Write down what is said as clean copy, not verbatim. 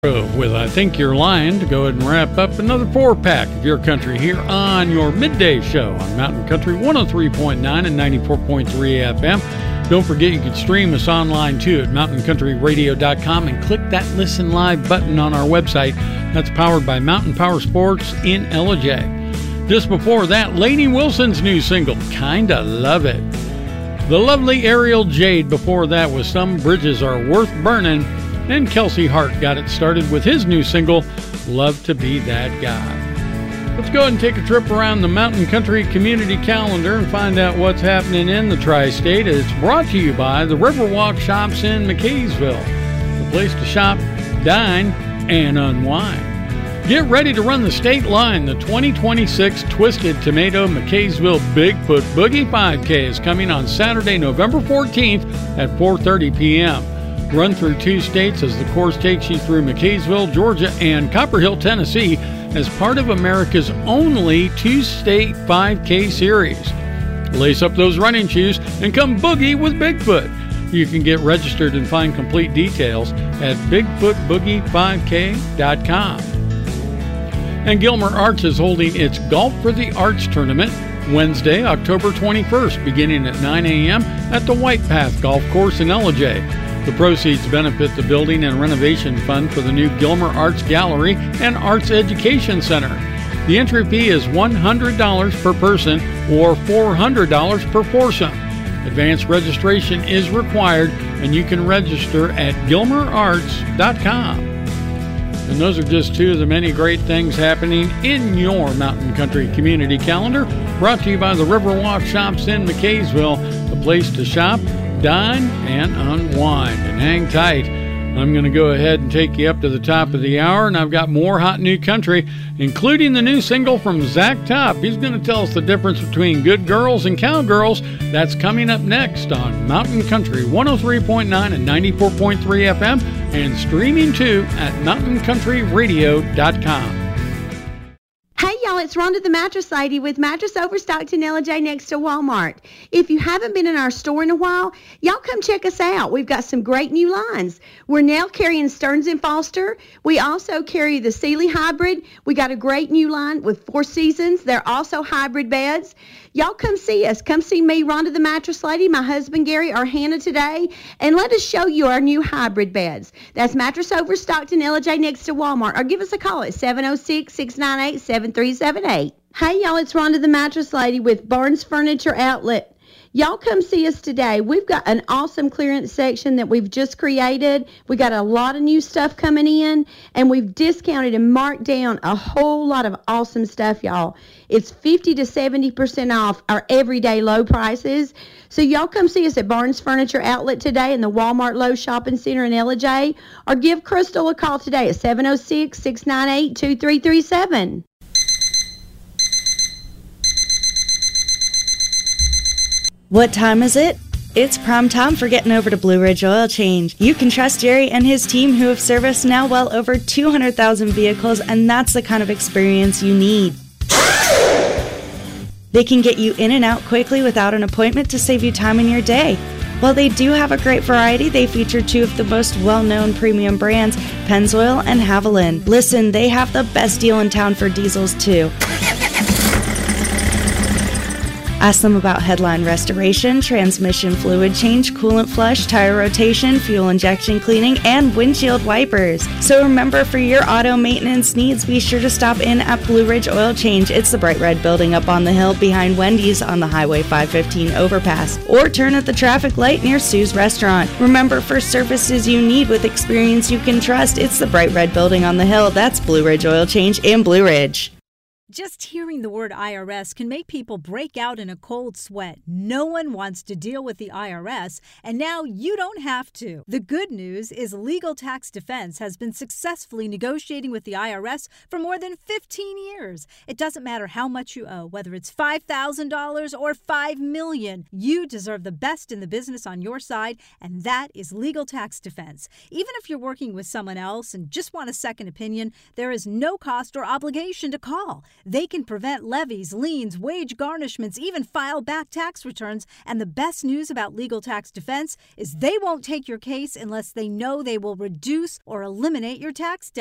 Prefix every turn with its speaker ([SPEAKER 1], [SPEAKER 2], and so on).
[SPEAKER 1] With I Think You're Lying to go ahead and wrap up another 4-pack of your country here on your midday show on Mountain Country 103.9 and 94.3 FM. Don't forget you can stream us online too at mountainCountryRadio.com and click that Listen Live button on our website. That's powered by Mountain Power Sports in Ellijay. Just before that, Lainey Wilson's new single, Kinda Love It. The lovely Ariel Jade before that was Some Bridges Are Worth Burning. And Kelsey Hart got it started with his new single, Love to Be That Guy. Let's go ahead and take a trip around the Mountain Country Community Calendar and find out what's happening in the Tri-State. It's brought to you by the Riverwalk Shops in McKaysville, the place to shop, dine, and unwind. Get ready to run the state line. The 2026 Twisted Tomato McKaysville Bigfoot Boogie 5K is coming on Saturday, November 14th at 4:30 p.m. Run through 2 states as the course takes you through McKaysville, Georgia, and Copper Hill, Tennessee as part of America's only 2-state 5K series. Lace up those running shoes and come boogie with Bigfoot. You can get registered and find complete details at BigfootBoogie5K.com. And Gilmer Arts is holding its Golf for the Arts tournament Wednesday, October 21st, beginning at 9 a.m. at the White Path Golf Course in Ellijay. The proceeds benefit the Building and Renovation Fund for the new Gilmer Arts Gallery and Arts Education Center. The entry fee is $100 per person or $400 per foursome. Advanced registration is required, and you can register at gilmerarts.com. And those are just 2 of the many great things happening in your Mountain Country Community Calendar, brought to you by the Riverwalk Shops in McKaysville, the place to shop, dine, and unwind. And hang tight. I'm going to go ahead and take you up to the top of the hour, and I've got more hot new country, including the new single from Zach Top. He's going to tell us the difference between good girls and cowgirls. That's coming up next on Mountain Country 103.9 and 94.3 FM, and streaming too at mountainCountryRadio.com.
[SPEAKER 2] Hey y'all, it's Rhonda the Mattress Lady with Mattress Overstocked in Ellijay next to Walmart. If you haven't been in our store in a while, y'all come check us out. We've got some great new lines. We're now carrying Stearns & Foster. We also carry the Sealy Hybrid. We got a great new line with 4 Seasons. They're also hybrid beds. Y'all come see us. Come see me, Rhonda the Mattress Lady, my husband Gary, or Hannah today, and let us show you our new hybrid beds. That's Mattress Overstocked in Ellijay next to Walmart, or give us a call at 706-698-7378. Hey, y'all, it's Rhonda the Mattress Lady with Barnes Furniture Outlet. Y'all come see us today. We've got an awesome clearance section that we've just created. We got a lot of new stuff coming in, and we've discounted and marked down a whole lot of awesome stuff, y'all. It's 50 to 70% off our everyday low prices. So y'all come see us at Barnes Furniture Outlet today in the Walmart Lowe's Shopping Center in Ellijay, or give Crystal a call today at 706-698-2337.
[SPEAKER 3] What time is it? It's prime time for getting over to Blue Ridge Oil Change. You can trust Jerry and his team who have serviced now well over 200,000 vehicles, and that's the kind of experience you need. They can get you in and out quickly without an appointment to save you time in your day. While they do have a great variety, they feature 2 of the most well-known premium brands, Pennzoil and Haviland. Listen, they have the best deal in town for diesels too. Ask them about headline restoration, transmission fluid change, coolant flush, tire rotation, fuel injection cleaning, and windshield wipers. So remember, for your auto maintenance needs, be sure to stop in at Blue Ridge Oil Change. It's the bright red building up on the hill behind Wendy's on the Highway 515 overpass. Or turn at the traffic light near Sue's Restaurant. Remember, for services you need with experience you can trust, it's the bright red building on the hill. That's Blue Ridge Oil Change in Blue Ridge.
[SPEAKER 4] Just hearing the word IRS can make people break out in a cold sweat. No one wants to deal with the IRS, and now you don't have to. The good news is Legal Tax Defense has been successfully negotiating with the IRS for more than 15 years. It doesn't matter how much you owe, whether it's $5,000 or $5 million. You deserve the best in the business on your side, and that is Legal Tax Defense. Even if you're working with someone else and just want a second opinion, there is no cost or obligation to call. They can prevent levies, liens, wage garnishments, even file back tax returns. And the best news about Legal Tax Defense is they won't take your case unless they know they will reduce or eliminate your tax debt.